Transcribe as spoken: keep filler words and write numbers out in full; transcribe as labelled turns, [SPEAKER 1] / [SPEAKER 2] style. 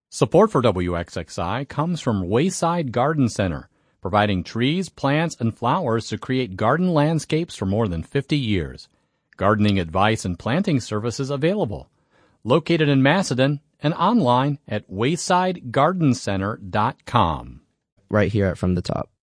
[SPEAKER 1] Support for W X X I comes from Wayside Garden Center, providing trees, plants, and flowers to create garden landscapes for more than fifty years. Gardening advice and planting services available. Located in Macedon and online at wayside garden center dot com.
[SPEAKER 2] Right here at From the Top.